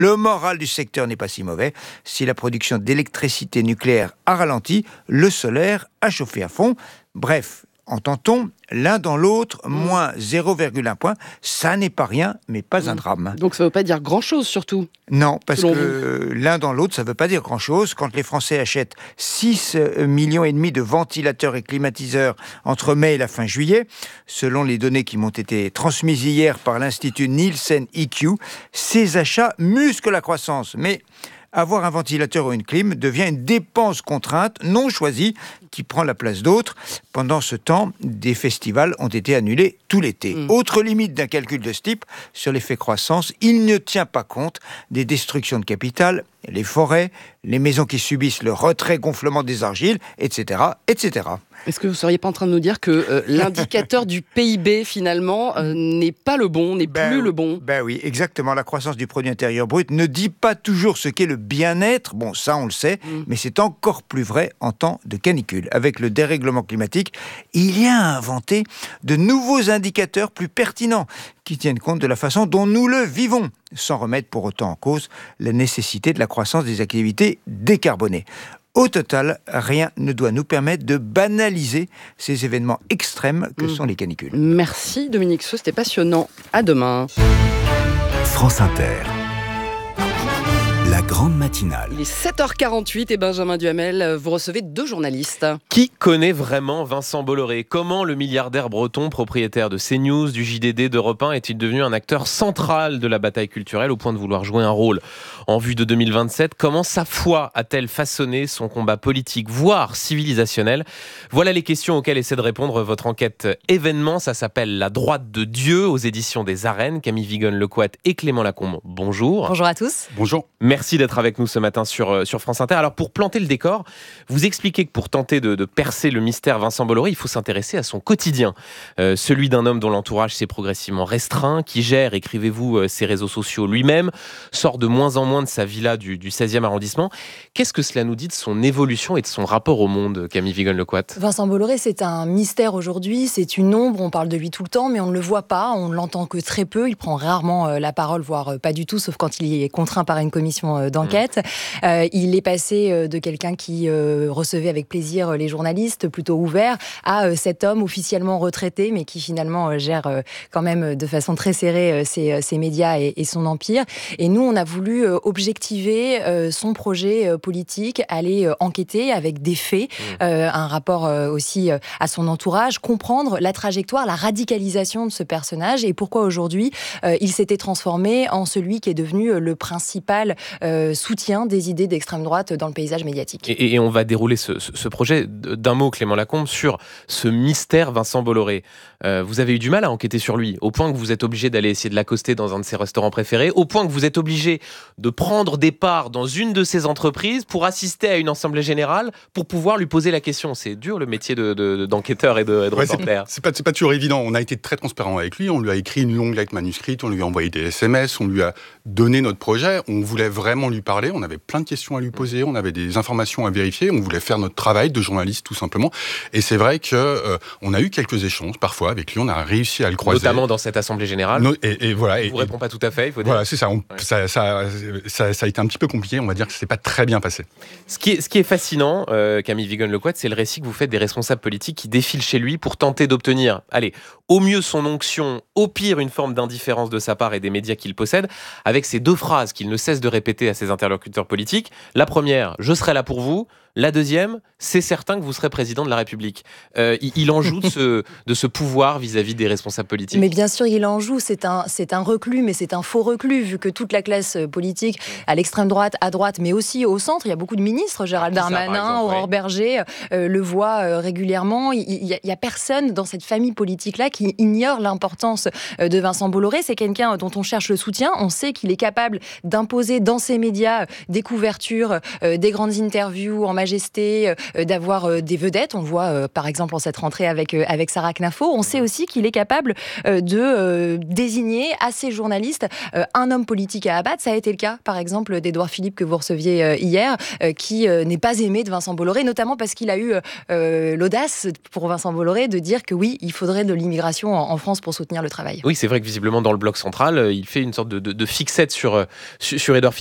Le moral du secteur n'est pas si mauvais. Si la production d'électricité nucléaire a ralenti, le solaire a chauffé à fond. Bref, entend-on, l'un dans l'autre, moins 0,1 point, ça n'est pas rien, mais pas un drame. Donc ça ne veut pas dire grand-chose, surtout. Non, parce que l'un dans l'autre, ça ne veut pas dire grand-chose. Quand les Français achètent 6,5 millions de ventilateurs et climatiseurs entre mai et la fin juillet, selon les données qui m'ont été transmises hier par l'Institut Nielsen IQ, ces achats musclent la croissance. Mais avoir un ventilateur ou une clim devient une dépense contrainte, non choisie, qui prend la place d'autres. Pendant ce temps, des festivals ont été annulés tout l'été. Autre limite d'un calcul de ce type, sur l'effet croissance, il ne tient pas compte des destructions de capital, les forêts, les maisons qui subissent le retrait-gonflement des argiles, etc., etc. Est-ce que vous ne seriez pas en train de nous dire que l'indicateur du PIB, finalement, n'est pas le bon, n'est plus le bon ? Ben oui, exactement. La croissance du produit intérieur brut ne dit pas toujours ce qu'est le bien-être. Bon, ça, on le sait, mais c'est encore plus vrai en temps de canicule. Avec le dérèglement climatique, il y a à inventer de nouveaux indicateurs plus pertinents qui tiennent compte de la façon dont nous le vivons, sans remettre pour autant en cause la nécessité de la croissance des activités décarbonées. Au total, rien ne doit nous permettre de banaliser ces événements extrêmes que sont les canicules. Merci Dominique Sceaux, c'était passionnant. À demain. France Inter. La grande matinale. Il est 7h48 et Benjamin Duhamel, vous recevez 2 journalistes. Qui connaît vraiment Vincent Bolloré ? Comment le milliardaire breton, propriétaire de CNews, du JDD, d'Europe 1, est-il devenu un acteur central de la bataille culturelle au point de vouloir jouer un rôle en vue de 2027 ? Comment sa foi a-t-elle façonné son combat politique, voire civilisationnel ? Voilà les questions auxquelles essaie de répondre votre enquête événement. Ça s'appelle La droite de Dieu aux éditions des Arènes. Camille Vigonne-Lecoat et Clément Lacombe, bonjour. Bonjour à tous. Bonjour. Merci d'être avec nous ce matin sur France Inter. Alors pour planter le décor, vous expliquez que pour tenter de percer le mystère Vincent Bolloré, il faut s'intéresser à son quotidien. Celui d'un homme dont l'entourage s'est progressivement restreint, qui gère, écrivez-vous, ses réseaux sociaux lui-même, sort de moins en moins de sa villa du 16e arrondissement. Qu'est-ce que cela nous dit de son évolution et de son rapport au monde, Camille Vigonne-Lecoat ? Vincent Bolloré, c'est un mystère aujourd'hui, c'est une ombre, on parle de lui tout le temps, mais on ne le voit pas, on ne l'entend que très peu, il prend rarement la parole, voire pas du tout, sauf quand il est contraint par une commission d'enquête. Il est passé de quelqu'un qui recevait avec plaisir les journalistes, plutôt ouvert, à cet homme officiellement retraité, mais qui finalement gère quand même de façon très serrée ses médias et son empire. Et nous, on a voulu objectiver son projet politique, aller enquêter avec des faits, un rapport aussi à son entourage, comprendre la trajectoire, la radicalisation de ce personnage et pourquoi aujourd'hui il s'était transformé en celui qui est devenu le principal soutien des idées d'extrême droite dans le paysage médiatique. Et on va dérouler ce projet d'un mot, Clément Lacombe, sur ce mystère Vincent Bolloré. Vous avez eu du mal à enquêter sur lui, au point que vous êtes obligé d'aller essayer de l'accoster dans un de ses restaurants préférés, au point que vous êtes obligé de prendre des parts dans une de ses entreprises pour assister à une assemblée générale, pour pouvoir lui poser la question. C'est dur le métier d'enquêteur et de reporter. C'est pas toujours évident. On a été très transparent avec lui, on lui a écrit une longue lettre manuscrite, on lui a envoyé des SMS, on lui a donné notre projet, on voulait vraiment lui parler, on avait plein de questions à lui poser, on avait des informations à vérifier, on voulait faire notre travail de journaliste tout simplement. Et c'est vrai qu'on a eu quelques échanges parfois avec lui, on a réussi à le croiser. Notamment dans cette assemblée générale. Et voilà. Il ne vous répond pas tout à fait, il faut dire. Voilà, c'est ça. Ça a été un petit peu compliqué, on va dire que c'est pas très bien passé. Ce qui est fascinant, Camille Vigonne-Lecoat, c'est le récit que vous faites des responsables politiques qui défilent chez lui pour tenter d'obtenir, au mieux son onction, au pire une forme d'indifférence de sa part et des médias qu'il possède, avec ces 2 phrases qu'il ne cesse de répéter à ses interlocuteurs politiques. La première, je serai là pour vous. La deuxième, c'est certain que vous serez président de la République. Il en joue de ce pouvoir vis-à-vis des responsables politiques. Mais bien sûr, il en joue. C'est un reclus, mais c'est un faux reclus, vu que toute la classe politique, à l'extrême droite, à droite, mais aussi au centre, il y a beaucoup de ministres, Gérald Darmanin, Aurore Berger, le voit régulièrement. Il y a personne dans cette famille politique-là qui ignore l'importance de Vincent Bolloré. C'est quelqu'un dont on cherche le soutien. On sait qu'il est capable d'imposer dans ses ces médias des couvertures, des grandes interviews en majesté, d'avoir des vedettes. On le voit par exemple en cette rentrée avec Sarah Knafo. On sait aussi qu'il est capable de désigner à ses journalistes un homme politique à abattre. Ça a été le cas par exemple d'Édouard Philippe que vous receviez hier, qui n'est pas aimé de Vincent Bolloré, notamment parce qu'il a eu l'audace pour Vincent Bolloré de dire que oui, il faudrait de l'immigration en France pour soutenir le travail. Oui, c'est vrai que visiblement dans le bloc central, il fait une sorte de fixette sur Édouard Philippe.